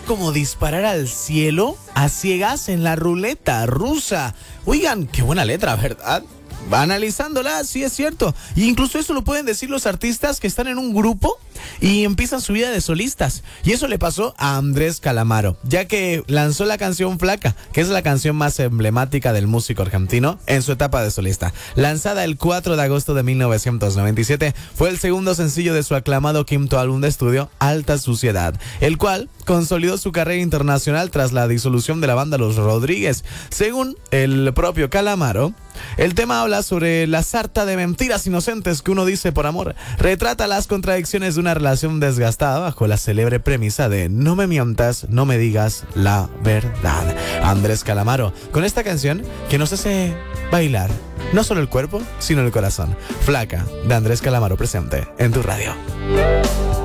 como disparar al cielo a ciegas en la ruleta rusa. Oigan, qué buena letra, ¿verdad? Analizándola, sí es cierto. Y incluso eso lo pueden decir los artistas que están en un grupo y empiezan su vida de solistas. Y eso le pasó a Andrés Calamaro, ya que lanzó la canción Flaca, que es la canción más emblemática del músico argentino en su etapa de solista. Lanzada el 4 de agosto de 1997, fue el segundo sencillo de su aclamado quinto álbum de estudio, Alta Suciedad, el cual consolidó su carrera internacional tras la disolución de la banda Los Rodríguez. Según el propio Calamaro, el tema habla sobre la sarta de mentiras inocentes que uno dice por amor. Retrata las contradicciones de una relación desgastada bajo la célebre premisa de no me mientas, no me digas la verdad. Andrés Calamaro, con esta canción que nos hace bailar no solo el cuerpo, sino el corazón. Flaca, de Andrés Calamaro, presente en tu radio.